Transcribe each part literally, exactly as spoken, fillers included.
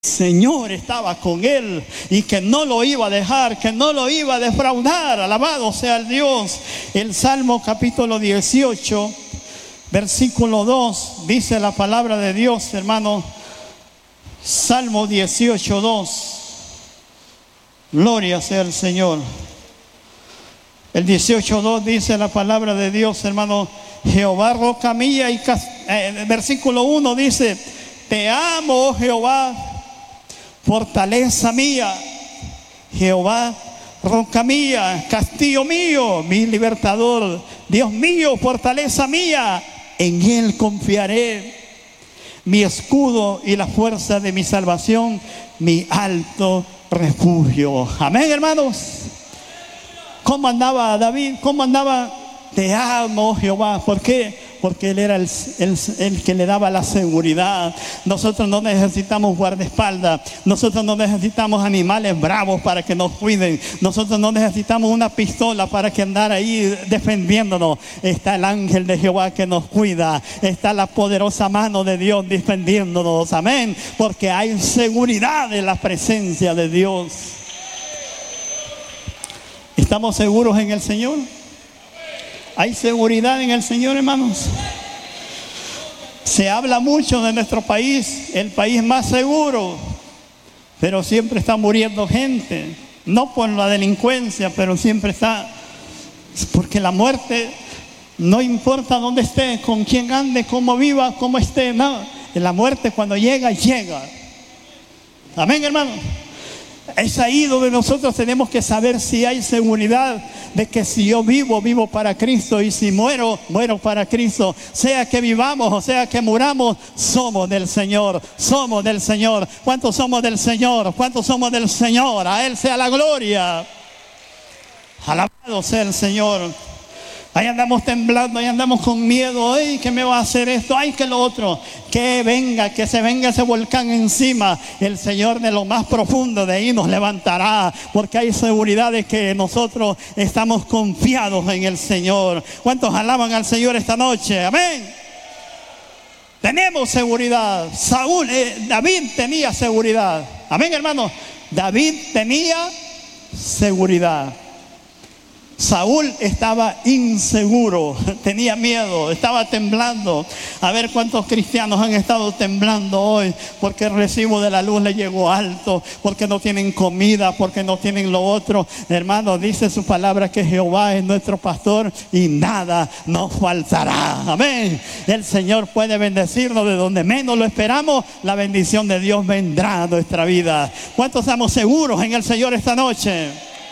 Señor estaba con él y que no lo iba a dejar, que no lo iba a defraudar. Alabado sea el Dios. El Salmo capítulo dieciocho, versículo dos, dice la palabra de Dios, hermano. Salmo dieciocho, dos. Gloria sea el Señor. El dieciocho, dos dice la palabra de Dios, hermano. Jehová, roca mía, y eh, versículo uno dice: te amo, oh Jehová, fortaleza mía. Jehová, roca mía, castillo mío, mi libertador. Dios mío, fortaleza mía, en él confiaré. Mi escudo y la fuerza de mi salvación, mi alto refugio. Amén, hermanos. ¿Cómo andaba David? ¿Cómo andaba? Te amo, Jehová. ¿Por qué? Porque Él era el, el, el que le daba la seguridad. Nosotros no necesitamos guardaespaldas. Nosotros no necesitamos animales bravos para que nos cuiden. Nosotros no necesitamos una pistola para que andar ahí defendiéndonos. Está el ángel de Jehová que nos cuida. Está la poderosa mano de Dios defendiéndonos. Amén. Porque hay seguridad en la presencia de Dios. ¿Estamos seguros en el Señor? ¿Hay seguridad en el Señor, hermanos? Se habla mucho de nuestro país, el país más seguro, pero siempre está muriendo gente. No por la delincuencia, pero siempre está, porque la muerte no importa dónde esté, con quién ande, cómo viva, cómo esté, no. La muerte cuando llega, llega. Amén, hermanos. Es ahí donde nosotros tenemos que saber si hay seguridad de que si yo vivo, vivo para Cristo, y si muero, muero para Cristo. Sea que vivamos o sea que muramos, somos del Señor, somos del Señor. ¿Cuántos somos del Señor? ¿Cuántos somos del Señor? A Él sea la gloria. Alabado sea el Señor. Ahí andamos temblando, ahí andamos con miedo. Ay, ¿qué me va a hacer esto? Ay, que lo otro. Que venga, que se venga ese volcán encima. El Señor de lo más profundo de ahí nos levantará. Porque hay seguridad de que nosotros estamos confiados en el Señor. ¿Cuántos alaban al Señor esta noche? Amén. Tenemos seguridad. Saúl, eh, David tenía seguridad. Amén, hermano. David tenía seguridad. Saúl estaba inseguro, tenía miedo, estaba temblando. A ver cuántos cristianos han estado temblando hoy porque el recibo de la luz le llegó alto, porque no tienen comida, porque no tienen lo otro. Hermano, dice su palabra que Jehová es nuestro pastor y nada nos faltará. Amén. El Señor puede bendecirnos de donde menos lo esperamos. La bendición de Dios vendrá a nuestra vida. ¿Cuántos estamos seguros en el Señor esta noche?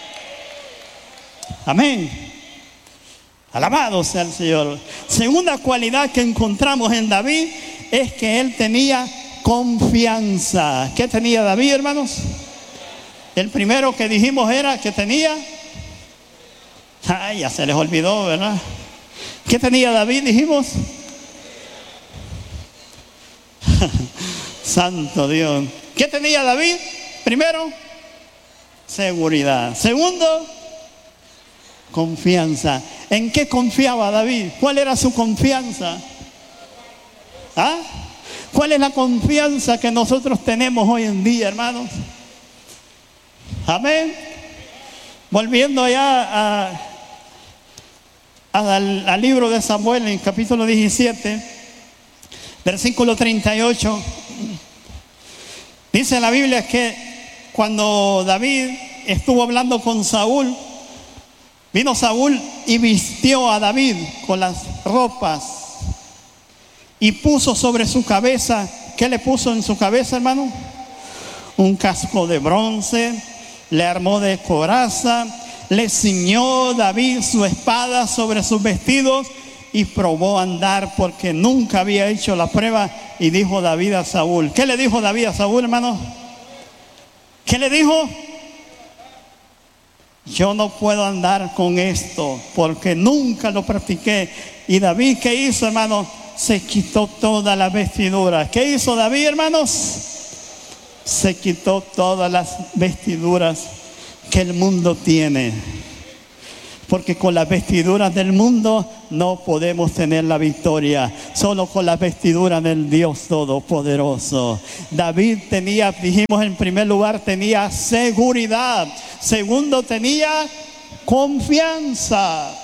Amén. Alabado sea el Señor. Segunda cualidad que encontramos en David es que él tenía confianza. ¿Qué tenía David, hermanos? El primero que dijimos era que tenía... Ay, ya se les olvidó, ¿verdad? ¿Qué tenía David, dijimos? Santo Dios. ¿Qué tenía David? Primero, seguridad. Segundo, confianza. ¿En qué confiaba David? ¿Cuál era su confianza? ¿Ah? ¿Cuál es la confianza que nosotros tenemos hoy en día, hermanos? Amén. Volviendo ya a, a, al, al libro de Samuel, en capítulo diecisiete, versículo treinta y ocho, dice la Biblia que cuando David estuvo hablando con Saúl, vino Saúl y vistió a David con las ropas y puso sobre su cabeza, ¿qué le puso en su cabeza, hermano? Un casco de bronce, le armó de coraza, le ciñó David su espada sobre sus vestidos y probó a andar porque nunca había hecho la prueba. Y dijo David a Saúl, ¿qué le dijo David a Saúl, hermano? ¿Qué le dijo? Yo no puedo andar con esto porque nunca lo practiqué. Y David, ¿qué hizo, hermano? Se quitó todas las vestiduras. ¿Qué hizo David, hermanos? Se quitó todas las vestiduras que el mundo tiene. Porque con las vestiduras del mundo no podemos tener la victoria. Solo con las vestiduras del Dios Todopoderoso. David tenía, dijimos en primer lugar, tenía seguridad. Segundo, tenía confianza.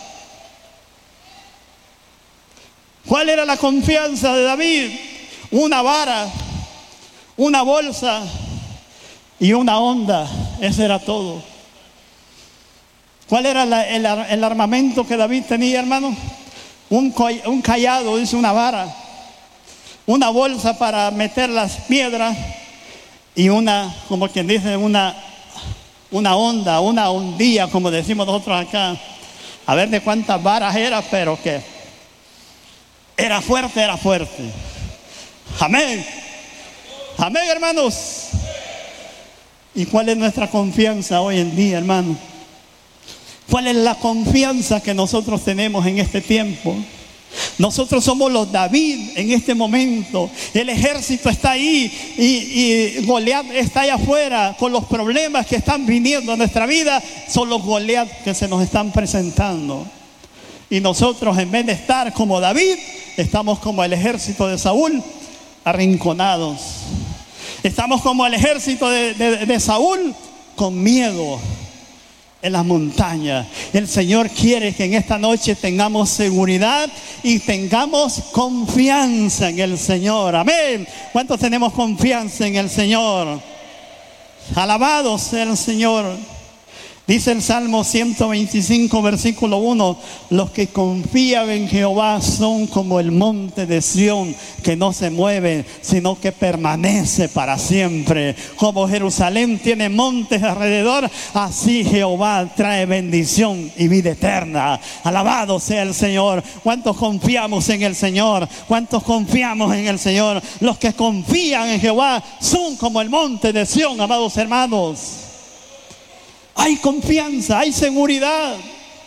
¿Cuál era la confianza de David? Una vara, una bolsa y una honda. Eso era todo. ¿Cuál era la, el, el armamento que David tenía, hermano? Un, un cayado, dice, una vara, una bolsa para meter las piedras y una, como quien dice, una, una onda, una hondilla, como decimos nosotros acá. A ver de cuántas varas era, pero que era fuerte, era fuerte. Amén. Amén, hermanos. ¿Y cuál es nuestra confianza hoy en día, hermano? ¿Cuál es la confianza que nosotros tenemos en este tiempo? Nosotros somos los David en este momento. El ejército está ahí y, y Goliat está allá afuera con los problemas que están viniendo a nuestra vida. Son los Goliat que se nos están presentando. Y nosotros, en vez de estar como David, estamos como el ejército de Saúl, arrinconados. Estamos como el ejército de, de, de Saúl, con miedo en las montañas. El Señor quiere que en esta noche tengamos seguridad y tengamos confianza en el Señor. Amén. ¿Cuántos tenemos confianza en el Señor? Alabado sea el Señor. Dice el Salmo ciento veinticinco, versículo uno: los que confían en Jehová son como el monte de Sión, que no se mueve, sino que permanece para siempre. Como Jerusalén tiene montes alrededor, así Jehová trae bendición y vida eterna. Alabado sea el Señor. ¿Cuántos confiamos en el Señor? ¿Cuántos confiamos en el Señor? Los que confían en Jehová son como el monte de Sión, amados hermanos. Hay confianza, hay seguridad.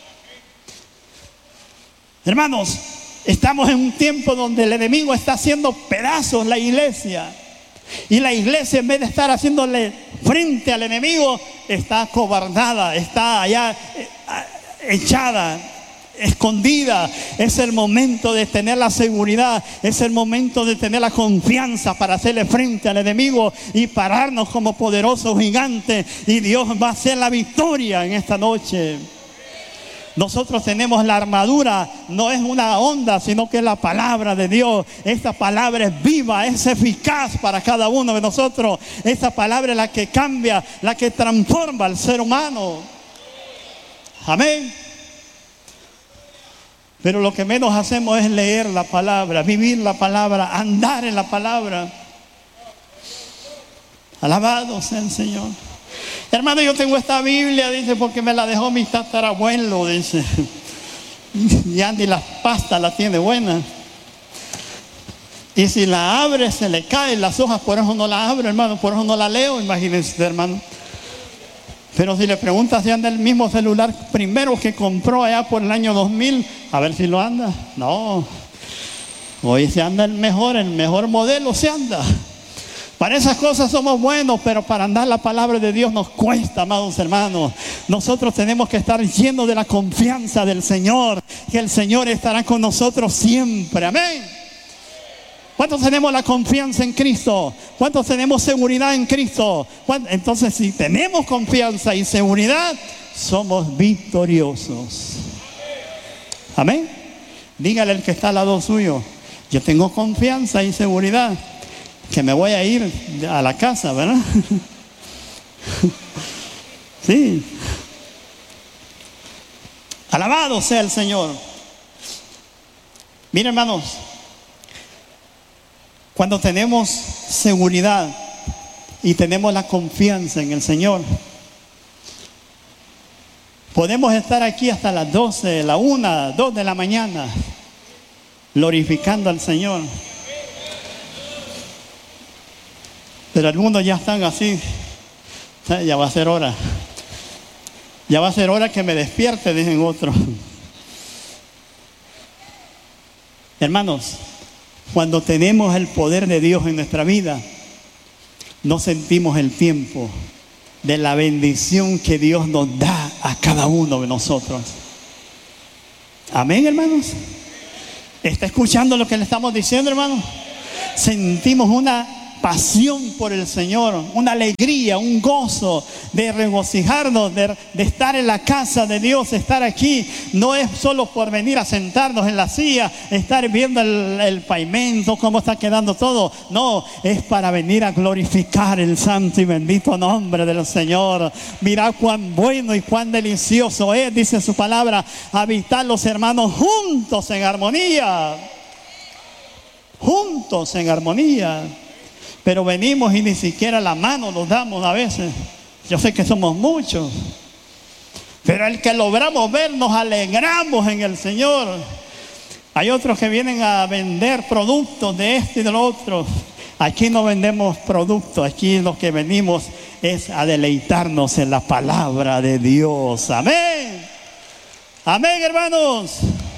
Hermanos, estamos en un tiempo donde el enemigo está haciendo pedazos la iglesia. Y la iglesia, en vez de estar haciéndole frente al enemigo, está acobardada, está allá echada, escondida. Es el momento de tener la seguridad, es el momento de tener la confianza para hacerle frente al enemigo y pararnos como poderosos gigantes, y Dios va a hacer la victoria en esta noche. Nosotros tenemos la armadura, no es una onda, sino que es la palabra de Dios. Esta palabra es viva, es eficaz para cada uno de nosotros. Esta palabra es la que cambia, la que transforma al ser humano. Amén. Pero lo que menos hacemos es leer la palabra, vivir la palabra, andar en la palabra. Alabado sea el Señor. Hermano, yo tengo esta Biblia, dice, porque me la dejó mi tatarabuelo, dice. Ya ni las pastas la tiene buena. Y si la abre, se le caen las hojas, por eso no la abro, hermano, por eso no la leo, imagínense, hermano. Pero si le preguntas si anda el mismo celular primero que compró allá por el año dos mil, a ver si lo anda. No, hoy se anda el mejor, el mejor modelo se anda. Para esas cosas somos buenos, pero para andar la palabra de Dios nos cuesta, amados hermanos. Nosotros tenemos que estar llenos de la confianza del Señor, que el Señor estará con nosotros siempre. Amén. ¿Cuántos tenemos la confianza en Cristo? ¿Cuántos tenemos seguridad en Cristo? Entonces, si tenemos confianza y seguridad, somos victoriosos. Amén. Dígale al que está al lado suyo: yo tengo confianza y seguridad, que me voy a ir a la casa, ¿verdad? Sí. Alabado sea el Señor. Miren, hermanos, cuando tenemos seguridad y tenemos la confianza en el Señor, podemos estar aquí hasta las doce, la una, dos de la mañana, glorificando al Señor. Pero algunos ya están así, ya va a ser hora, ya va a ser hora que me despierte, dicen otros. Hermanos, cuando tenemos el poder de Dios en nuestra vida, no sentimos el tiempo de la bendición que Dios nos da a cada uno de nosotros. Amén, hermanos. ¿Está escuchando lo que le estamos diciendo, hermanos? Sentimos una pasión por el Señor, una alegría, un gozo de regocijarnos, de, de estar en la casa de Dios, estar aquí. No es solo por venir a sentarnos en la silla, estar viendo el, el pavimento, cómo está quedando todo. No, es para venir a glorificar el santo y bendito nombre del Señor. Mirad cuán bueno y cuán delicioso es, dice su palabra, habitar los hermanos juntos en armonía. Juntos en armonía. Pero venimos y ni siquiera la mano nos damos a veces. Yo sé que somos muchos, pero el que logramos ver nos alegramos en el Señor. Hay otros que vienen a vender productos de esto y de lo otro. Aquí no vendemos productos, aquí lo que venimos es a deleitarnos en la palabra de Dios. Amén. Amén, hermanos.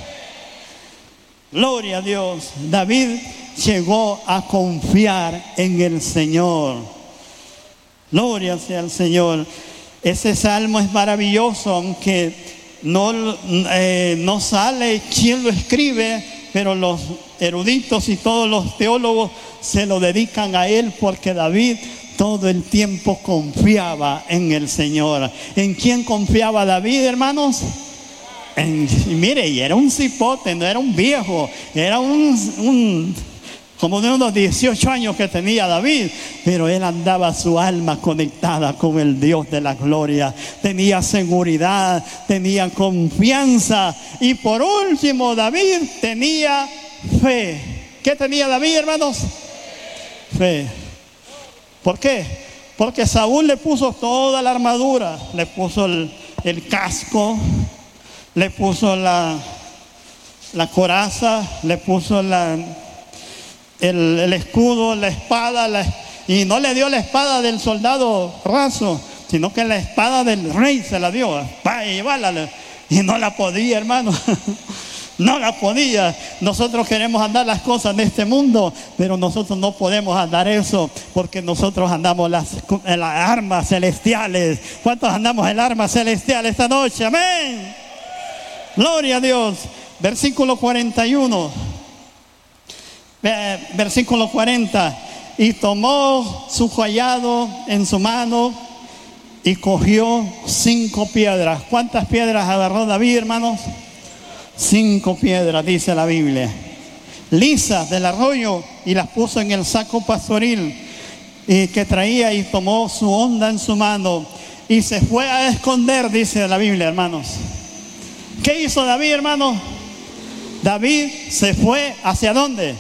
Gloria a Dios. David llegó a confiar en el Señor. Gloria sea al Señor. Ese salmo es maravilloso, aunque no, eh, no sale quién lo escribe, pero los eruditos y todos los teólogos se lo dedican a él, porque David todo el tiempo confiaba en el Señor. ¿En quién confiaba David, hermanos? En, y mire, y era un cipote, no era un viejo, era un, un como de unos dieciocho años que tenía David, pero él andaba su alma conectada con el Dios de la gloria. Tenía seguridad, tenía confianza, y por último David tenía fe. ¿Qué tenía David, hermanos? Fe. ¿Por qué? Porque Saúl le puso toda la armadura, le puso el, el casco, le puso la, la coraza, le puso la, el, el escudo, la espada, la, y no le dio la espada del soldado raso, sino que la espada del rey se la dio. Vaya, llévala. Y no la podía, hermano. No la podía. Nosotros queremos andar las cosas de este mundo, pero nosotros no podemos andar eso, porque nosotros andamos las, en las armas celestiales. ¿Cuántos andamos en las armas celestiales esta noche? Amén. Gloria a Dios. Versículo cuarenta y uno. Versículo cuarenta. Y tomó su cayado en su mano y cogió cinco piedras. ¿Cuántas piedras agarró David, hermanos? Cinco piedras, dice la Biblia, lisas del arroyo, y las puso en el saco pastoril y que traía, y tomó su honda en su mano y se fue a esconder, dice la Biblia, hermanos. ¿Qué hizo David, hermanos? David se fue ¿hacia dónde?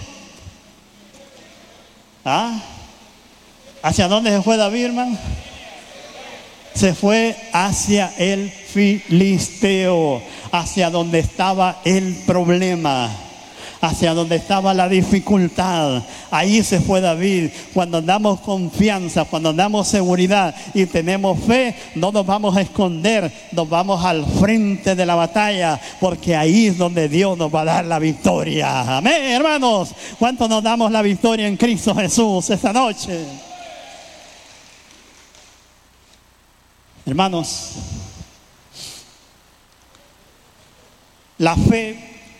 ¿Ah? ¿Hacia dónde se fue David, hermano? Se fue hacia el filisteo, hacia donde estaba el problema, hacia donde estaba la dificultad. Ahí se fue David. Cuando andamos confianza, cuando andamos seguridad y tenemos fe, no nos vamos a esconder, nos vamos al frente de la batalla, porque ahí es donde Dios nos va a dar la victoria. Amén, hermanos. ¿Cuántos nos damos la victoria en Cristo Jesús esta noche? Hermanos, la fe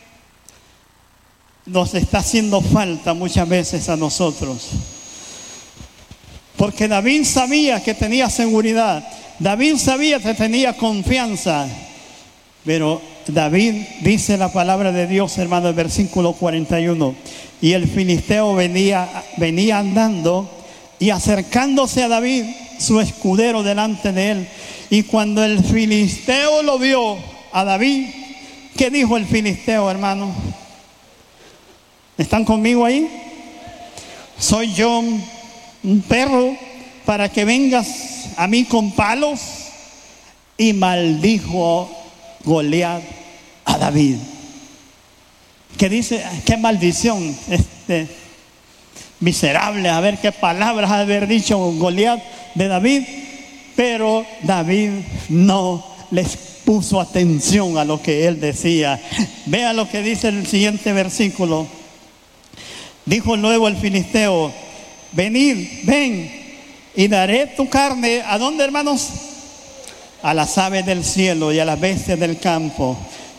nos está haciendo falta muchas veces a nosotros, porque David sabía que tenía seguridad, David sabía que tenía confianza, pero David, dice la palabra de Dios, hermano, el versículo cuarenta y uno, y el filisteo venía, venía andando y acercándose a David, su escudero, delante de él. Y cuando el filisteo lo vio a David, ¿qué dijo el filisteo, hermano? ¿Están conmigo ahí? ¿Soy yo un perro para que vengas a mí con palos? Y maldijo Goliat a David. ¿Qué dice? ¿Qué maldición? Este miserable, a ver qué palabras ha de haber dicho Goliat de David. Pero David no les puso atención a lo que él decía. Vea lo que dice el siguiente versículo. Dijo luego el filisteo: venid, ven, y daré tu carne, ¿a dónde, hermanos? A las aves del cielo y a las bestias del campo.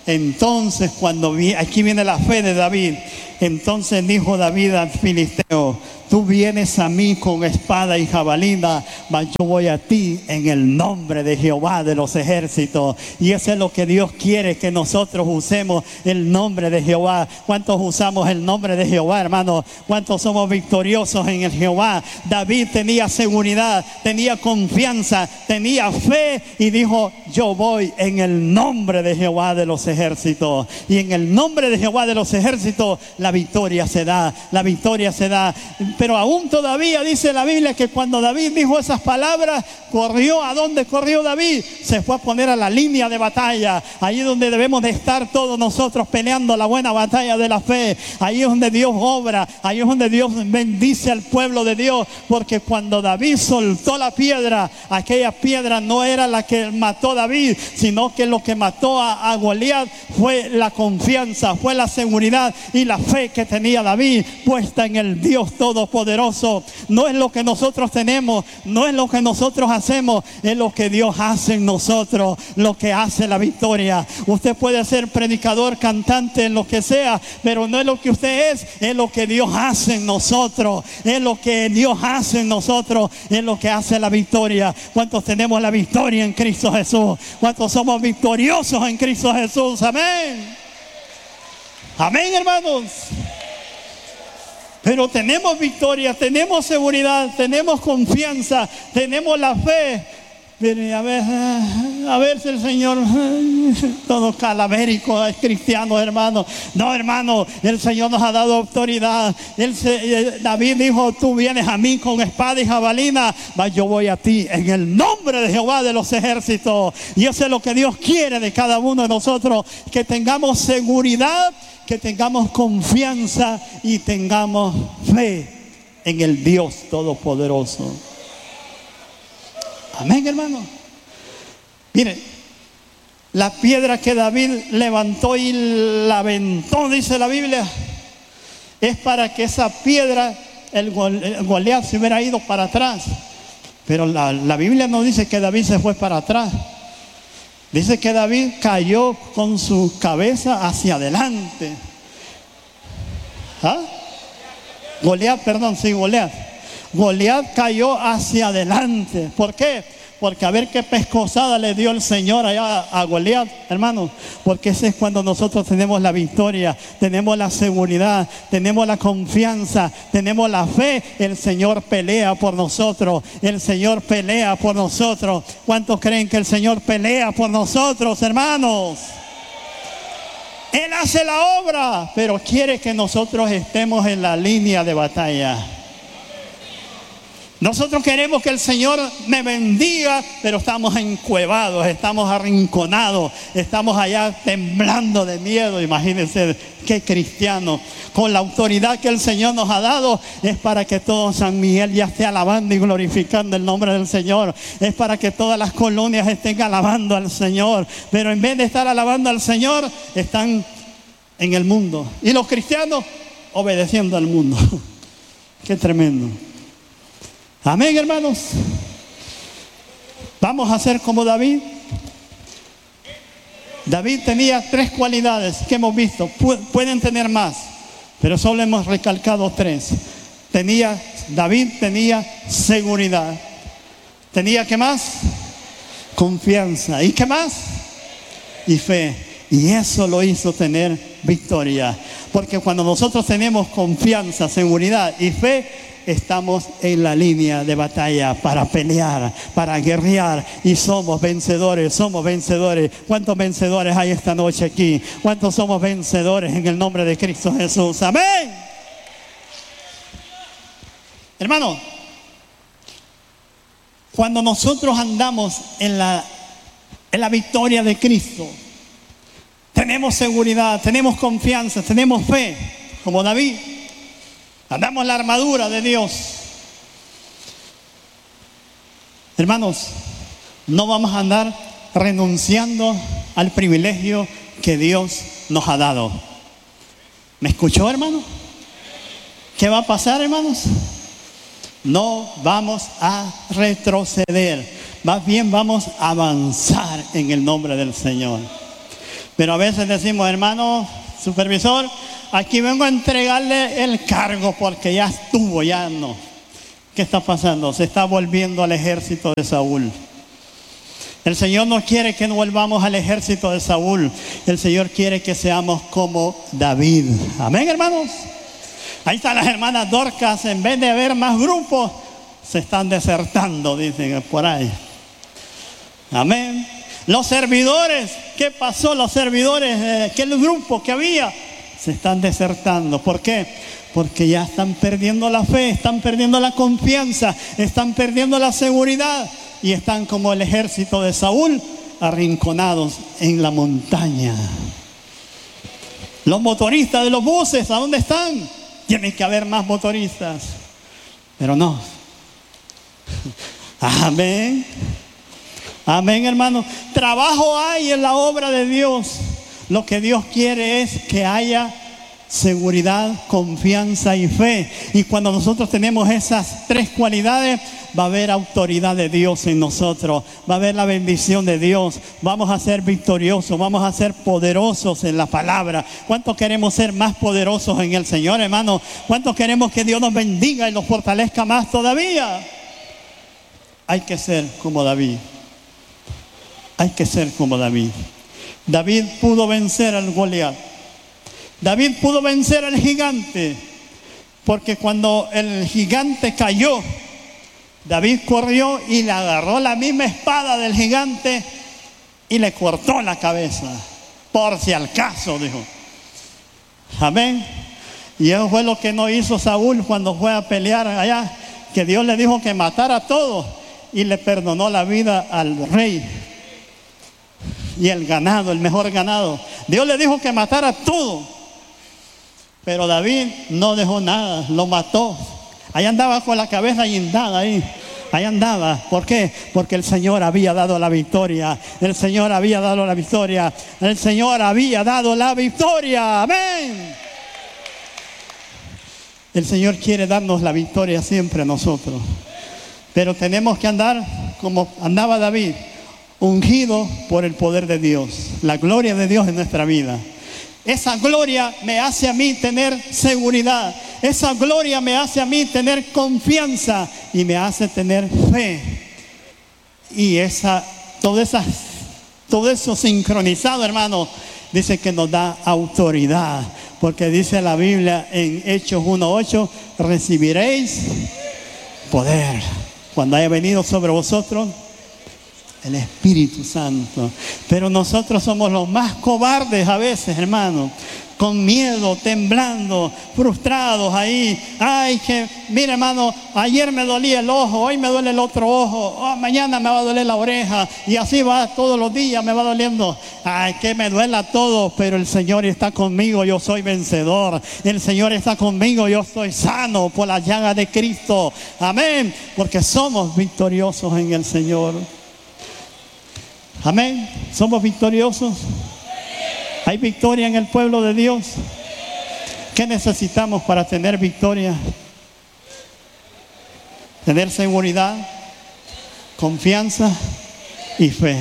Entonces, cuando vi, aquí viene la fe de David. Entonces dijo David al filisteo: tú vienes a mí con espada y jabalina, mas yo voy a ti en el nombre de Jehová de los ejércitos. Y eso es lo que Dios quiere, que nosotros usemos el nombre de Jehová. ¿Cuántos usamos el nombre de Jehová, hermanos? ¿Cuántos somos victoriosos en el Jehová? David tenía seguridad, tenía confianza, tenía fe y dijo: yo voy en el nombre de Jehová de los ejércitos. Y en el nombre de Jehová de los ejércitos la victoria se da, la victoria se da. Pero aún todavía dice la Biblia que cuando David dijo esas palabras, corrió. ¿A dónde corrió David? Se fue a poner a la línea de batalla. Ahí es donde debemos de estar todos nosotros, peleando la buena batalla de la fe. Ahí es donde Dios obra, ahí es donde Dios bendice al pueblo de Dios. Porque cuando David soltó la piedra, aquella piedra no era la que mató a David, sino que lo que mató a, a Goliat fue la confianza, fue la seguridad y la fe que tenía David puesta en el Dios Todopoderoso. No es lo que nosotros tenemos, no es lo que nosotros hacemos, es lo que Dios hace en nosotros, lo que hace la victoria. Usted puede ser predicador, cantante, en lo que sea, pero no es lo que usted es, es lo que Dios hace en nosotros, es lo que Dios hace en nosotros, es lo que hace la victoria. ¿Cuántos tenemos la victoria en Cristo Jesús? ¿Cuántos somos victoriosos en Cristo Jesús? Amén. Amén, hermanos. Pero tenemos victoria, tenemos seguridad, tenemos confianza, tenemos la fe. Pero a ver, a ver si el Señor, todo calavérico, es cristiano, hermano. No, hermano, el Señor nos ha dado autoridad. Él se, David dijo: tú vienes a mí con espada y jabalina, mas yo voy a ti en el nombre de Jehová de los ejércitos. Y eso es lo que Dios quiere de cada uno de nosotros, que tengamos seguridad, que tengamos confianza y tengamos fe en el Dios Todopoderoso. Amén, hermano. Mire, la piedra que David levantó y la aventó, dice la Biblia, es para que esa piedra, el, Gol, el Goliat, se hubiera ido para atrás. Pero la, la Biblia no dice que David se fue para atrás. Dice que David cayó con su cabeza hacia adelante. ¿Ah? Goliat, perdón, sí, Goliat. Goliat cayó hacia adelante. ¿Por qué? Porque a ver qué pescozada le dio el Señor allá a Goliat, hermano. Porque ese es cuando nosotros tenemos la victoria, tenemos la seguridad, tenemos la confianza, tenemos la fe. El Señor pelea por nosotros, el Señor pelea por nosotros. ¿Cuántos creen que el Señor pelea por nosotros, hermanos? Él hace la obra, pero quiere que nosotros estemos en la línea de batalla. Nosotros queremos que el Señor me bendiga, pero estamos encuevados, estamos arrinconados, estamos allá temblando de miedo. Imagínense qué cristiano. Con la autoridad que el Señor nos ha dado, es para que todo San Miguel ya esté alabando y glorificando el nombre del Señor. Es para que todas las colonias estén alabando al Señor. Pero en vez de estar alabando al Señor, están en el mundo. Y los cristianos obedeciendo al mundo. Qué tremendo. Amén, hermanos. Vamos a ser como David. David tenía tres cualidades que hemos visto. Pu- pueden tener más, pero solo hemos recalcado tres. Tenía, David tenía seguridad. ¿Tenía qué más? Confianza. ¿Y qué más? Y fe. Y eso lo hizo tener victoria. Porque cuando nosotros tenemos confianza, seguridad y fe, estamos en la línea de batalla para pelear, para guerrear, y somos vencedores, somos vencedores. ¿Cuántos vencedores hay esta noche aquí? ¿Cuántos somos vencedores en el nombre de Cristo Jesús? Amén. Hermano, cuando nosotros andamos en la, en la victoria de Cristo, tenemos seguridad, tenemos confianza, tenemos fe, como David. Andamos la armadura de Dios. Hermanos, no vamos a andar renunciando al privilegio que Dios nos ha dado. ¿Me escuchó, hermano? ¿Qué va a pasar, hermanos? No vamos a retroceder. Más bien vamos a avanzar en el nombre del Señor. Pero a veces decimos, hermano supervisor, aquí vengo a entregarle el cargo porque ya estuvo, ya no. ¿Qué está pasando? Se está volviendo al ejército de Saúl. El Señor no quiere que nos volvamos al ejército de Saúl. El Señor quiere que seamos como David. Amén, hermanos. Ahí están las hermanas Dorcas. En vez de haber más grupos, se están desertando, dicen por ahí. Amén. Los servidores, ¿qué pasó? Los servidores de aquel grupo que había, se están desertando. ¿Por qué? Porque ya están perdiendo la fe, están perdiendo la confianza, están perdiendo la seguridad y están como el ejército de Saúl, arrinconados en la montaña. Los motoristas de los buses, ¿a dónde están? Tiene que haber más motoristas, pero no. Amén. Amén, hermano. Trabajo hay en la obra de Dios. Lo que Dios quiere es que haya seguridad, confianza y fe. Y cuando nosotros tenemos esas tres cualidades, va a haber autoridad de Dios en nosotros. Va a haber la bendición de Dios. Vamos a ser victoriosos, vamos a ser poderosos en la palabra. ¿Cuántos queremos ser más poderosos en el Señor, hermano? ¿Cuántos queremos que Dios nos bendiga y nos fortalezca más todavía? Hay que ser como David. Hay que ser como David. David pudo vencer al Goliat. David pudo vencer al gigante. Porque cuando el gigante cayó, David corrió y le agarró la misma espada del gigante y le cortó la cabeza. Por si al caso, dijo. Amén. Y eso fue lo que no hizo Saúl cuando fue a pelear allá. Que Dios le dijo que matara a todos y le perdonó la vida al rey. Y el ganado, el mejor ganado. Dios le dijo que matara todo. Pero David no dejó nada, lo mató. Ahí andaba con la cabeza guindada ahí. Ahí andaba. ¿Por qué? Porque el Señor había dado la victoria. El Señor había dado la victoria. El Señor había dado la victoria. Amén. El Señor quiere darnos la victoria siempre a nosotros. Pero tenemos que andar como andaba David, ungido por el poder de Dios, la gloria de Dios en nuestra vida. Esa gloria me hace a mí tener seguridad. Esa gloria me hace a mí tener confianza y me hace tener fe. Y esa, todo, esa, todo eso sincronizado, hermano, dice que nos da autoridad. Porque dice la Biblia en Hechos uno ocho, recibiréis poder cuando haya venido sobre vosotros el Espíritu Santo. Pero nosotros somos los más cobardes a veces, hermano. Con miedo, temblando, frustrados ahí. Ay, que, mira, hermano, ayer me dolía el ojo, hoy me duele el otro ojo, oh, mañana me va a doler la oreja. Y así va todos los días, me va doliendo. Ay, que me duela todo, pero el Señor está conmigo, yo soy vencedor. El Señor está conmigo, yo soy sano por la llaga de Cristo. Amén. Porque somos victoriosos en el Señor. Amén. ¿Somos victoriosos? ¿Hay victoria en el pueblo de Dios? ¿Qué necesitamos para tener victoria? Tener seguridad, confianza y fe.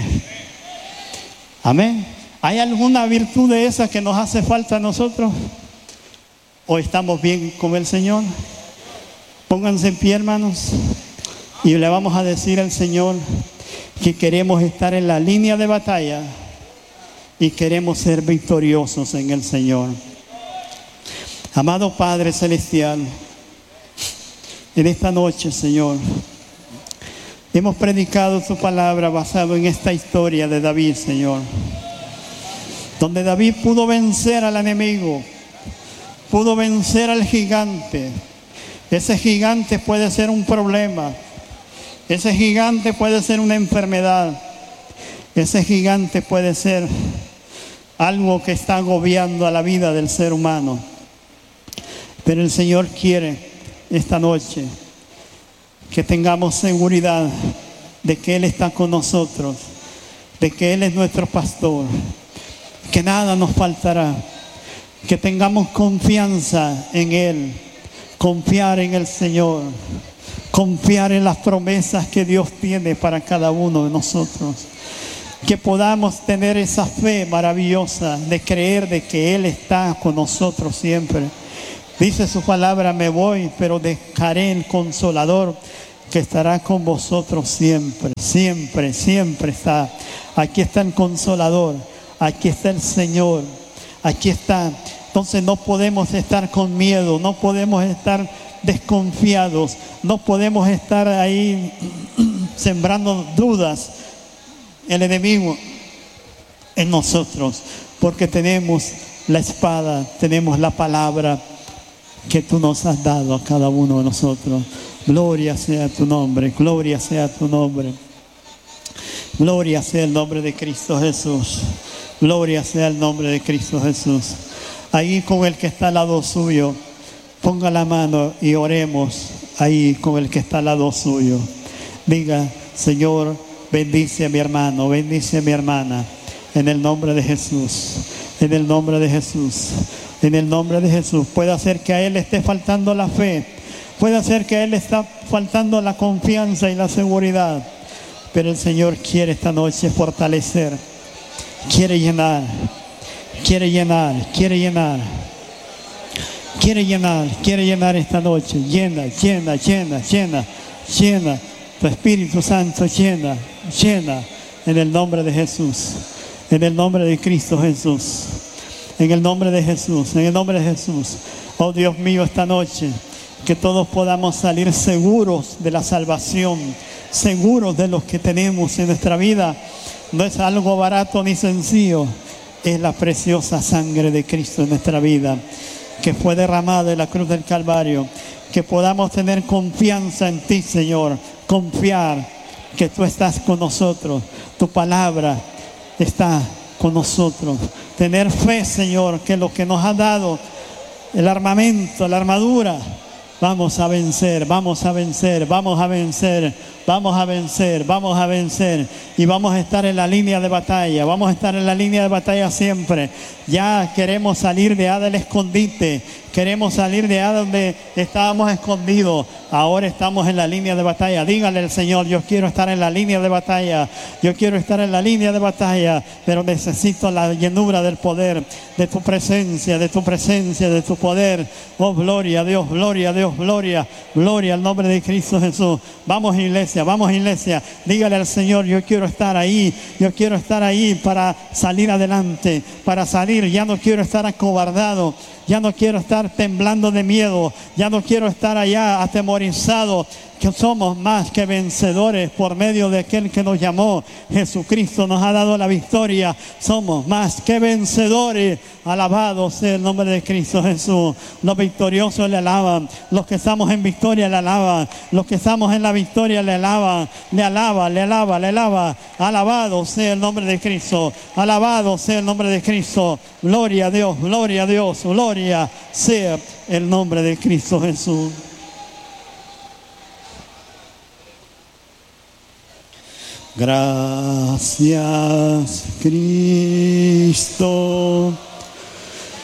Amén. ¿Hay alguna virtud de esas que nos hace falta a nosotros? ¿O estamos bien con el Señor? Pónganse en pie, hermanos, y le vamos a decir al Señor que queremos estar en la línea de batalla y queremos ser victoriosos en el Señor. Amado Padre Celestial, en esta noche, Señor, hemos predicado tu palabra basado en esta historia de David, Señor, donde David pudo vencer al enemigo, pudo vencer al gigante. Ese gigante puede ser un problema, ese gigante puede ser una enfermedad, ese gigante puede ser algo que está agobiando a la vida del ser humano. Pero el Señor quiere esta noche que tengamos seguridad de que Él está con nosotros, de que Él es nuestro pastor, que nada nos faltará, que tengamos confianza en Él, confiar en el Señor, confiar en las promesas que Dios tiene para cada uno de nosotros. Que podamos tener esa fe maravillosa de creer de que Él está con nosotros siempre. Dice su palabra, me voy, pero dejaré el Consolador que estará con vosotros siempre, siempre, siempre está. Aquí está el Consolador, aquí está el Señor, aquí está. Entonces no podemos estar con miedo, no podemos estar desconfiados, no podemos estar ahí sembrando dudas el enemigo en nosotros, porque tenemos la espada, tenemos la palabra que tú nos has dado a cada uno de nosotros. Gloria sea tu nombre, gloria sea tu nombre. Gloria sea el nombre de Cristo Jesús. Gloria sea el nombre de Cristo Jesús. Ahí con el que está al lado suyo, ponga la mano y oremos ahí con el que está al lado suyo. Diga, Señor, bendice a mi hermano, bendice a mi hermana. En el nombre de Jesús, en el nombre de Jesús, en el nombre de Jesús. Puede ser que a él esté faltando la fe, puede ser que a él está faltando la confianza y la seguridad, pero el Señor quiere esta noche fortalecer, quiere llenar, quiere llenar, quiere llenar, quiere llenar, quiere llenar esta noche. Llena, llena, llena, llena, llena. Tu Espíritu Santo llena, llena. En el nombre de Jesús, en el nombre de Cristo Jesús, en el nombre de Jesús, en el nombre de Jesús. Oh Dios mío, esta noche que todos podamos salir seguros de la salvación, seguros de lo que tenemos en nuestra vida. No es algo barato ni sencillo, es la preciosa sangre de Cristo en nuestra vida, que fue derramada en la cruz del Calvario. Que podamos tener confianza en ti, Señor, confiar que tú estás con nosotros, tu palabra está con nosotros. Tener fe, Señor, que lo que nos ha dado, el armamento, la armadura, vamos a vencer, vamos a vencer, vamos a vencer, vamos a vencer, vamos a vencer. Y vamos a estar en la línea de batalla, vamos a estar en la línea de batalla siempre. Ya queremos salir de allá del escondite, queremos salir de allá donde estábamos escondidos. Ahora estamos en la línea de batalla. Dígale al Señor, yo quiero estar en la línea de batalla, yo quiero estar en la línea de batalla, pero necesito la llenura del poder, de tu presencia, de tu presencia, de tu poder. Oh, gloria a Dios, gloria a Dios, gloria, gloria al nombre de Cristo Jesús. Vamos, iglesia, vamos, iglesia. Dígale al Señor, yo quiero estar ahí, yo quiero estar ahí para salir adelante, para salir. Ya no quiero estar acobardado, ya no quiero estar temblando de miedo, ya no quiero estar allá atemorizado. Que somos más que vencedores por medio de aquel que nos llamó. Jesucristo nos ha dado la victoria. Somos más que vencedores. Alabado sea el nombre de Cristo Jesús. Los victoriosos le alaban. Los que estamos en victoria le alaban. Los que estamos en la victoria le alaban. Le alaba, le alaba, le alaba. Alabado sea el nombre de Cristo. Alabado sea el nombre de Cristo. Gloria a Dios, gloria a Dios. Gloria sea el nombre de Cristo Jesús. Gracias, Cristo.